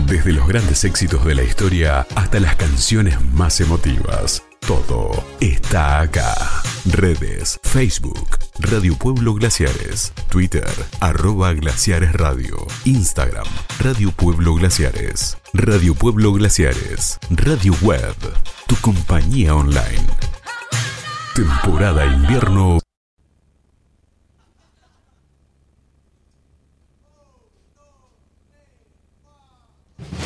Desde los grandes éxitos de la historia hasta las canciones más emotivas, todo está acá. Redes, Facebook, Radio Pueblo Glaciares, Twitter, @Glaciares Radio, Instagram, Radio Pueblo Glaciares, Radio Pueblo Glaciares, Radio Web, tu compañía online. Temporada invierno